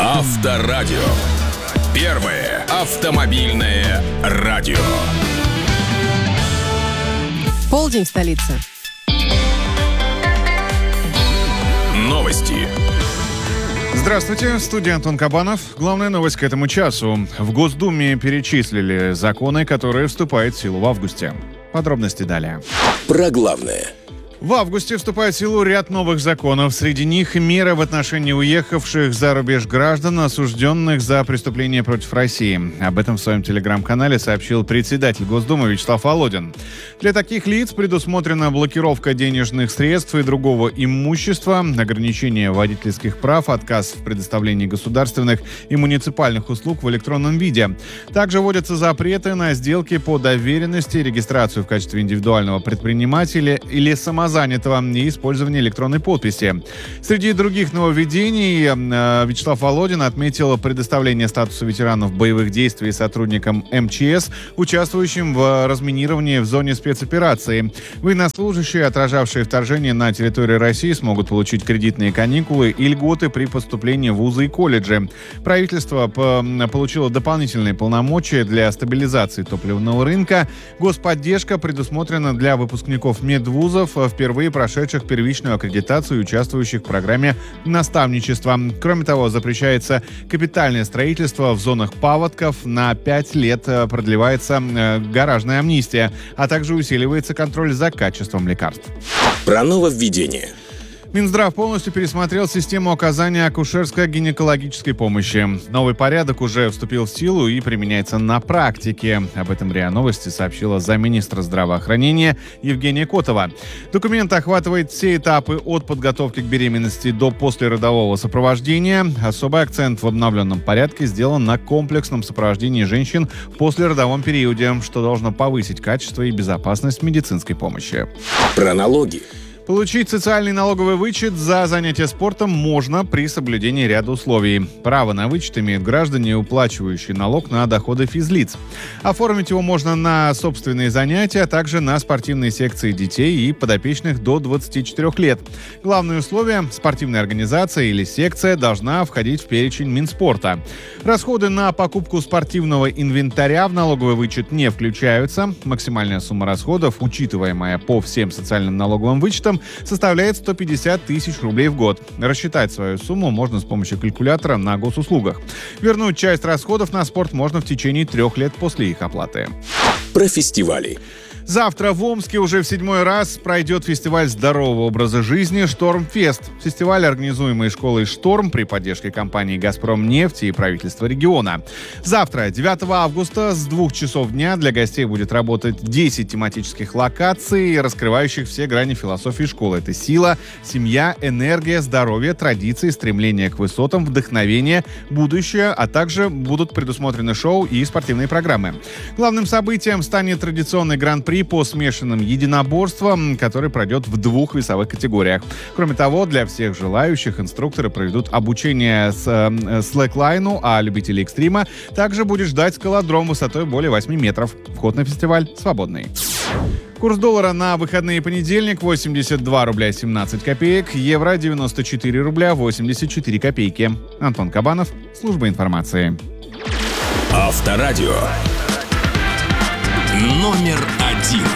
Авторадио. Первое автомобильное радио. Полдень в столице. Новости. Здравствуйте, в студии Антон Кабанов. Главная новость к этому часу. В Госдуме перечислили законы, которые вступают в силу в августе. Подробности далее. Про главное. В августе вступает в силу ряд новых законов. Среди них меры в отношении уехавших за рубеж граждан, осужденных за преступления против России. Об этом в своем телеграм-канале сообщил председатель Госдумы Вячеслав Володин. Для таких лиц предусмотрена блокировка денежных средств и другого имущества, ограничение водительских прав, отказ в предоставлении государственных и муниципальных услуг в электронном виде. Также вводятся запреты на сделки по доверенности, регистрацию в качестве индивидуального предпринимателя или самозанятого и использование электронной подписи. Среди других нововведений Вячеслав Володин отметил предоставление статуса ветеранов боевых действий сотрудникам МЧС, участвующим в разминировании в зоне спецоперации. Военнослужащие, отражавшие вторжение на территорию России, смогут получить кредитные каникулы и льготы при поступлении в вузы и колледжи. Правительство получило дополнительные полномочия для стабилизации топливного рынка. Господдержка предусмотрена для выпускников медвузов, впервые прошедших первичную аккредитацию и участвующих в программе наставничества. Кроме того, запрещается капитальное строительство в зонах паводков. На 5 лет продлевается гаражная амнистия, а также усиливается контроль за качеством лекарств. Про нововведение. Минздрав полностью пересмотрел систему оказания акушерско-гинекологической помощи. Новый порядок уже вступил в силу и применяется на практике. Об этом РИА Новости сообщила замминистра здравоохранения Евгения Котова. Документ охватывает все этапы от подготовки к беременности до послеродового сопровождения. Особый акцент в обновленном порядке сделан на комплексном сопровождении женщин в послеродовом периоде, что должно повысить качество и безопасность медицинской помощи. Про налоги. Получить социальный налоговый вычет за занятие спортом можно при соблюдении ряда условий. Право на вычет имеют граждане, уплачивающие налог на доходы физлиц. Оформить его можно на собственные занятия, а также на спортивные секции детей и подопечных до 24 лет. Главное условие – спортивная организация или секция должна входить в перечень Минспорта. Расходы на покупку спортивного инвентаря в налоговый вычет не включаются. Максимальная сумма расходов, учитываемая по всем социальным налоговым вычетам, составляет 150 тысяч рублей в год. Рассчитать свою сумму можно с помощью калькулятора на госуслугах. Вернуть часть расходов на спорт можно в течение 3 лет после их оплаты. Про фестивали. Завтра в Омске уже в 7-й раз пройдет фестиваль здорового образа жизни «Штормфест». Фестиваль, организуемый школой «Шторм» при поддержке компании «Газпромнефть» и правительства региона. Завтра, 9 августа, с 2 часов дня для гостей будет работать 10 тематических локаций, раскрывающих все грани философии школы. Это сила, семья, энергия, здоровье, традиции, стремление к высотам, вдохновение, будущее, а также будут предусмотрены шоу и спортивные программы. Главным событием станет традиционный гран-при по смешанным единоборствам, который пройдет в 2 весовых категориях. Кроме того, для всех желающих инструкторы проведут обучение слэклайну, а любителей экстрима также будет ждать скалодром высотой более 8 метров. Вход на фестиваль свободный. Курс доллара на выходные понедельник 82 рубля 17 копеек, евро 94 рубля 84 копейки. Антон Кабанов, служба информации. Авторадио. Номер 1.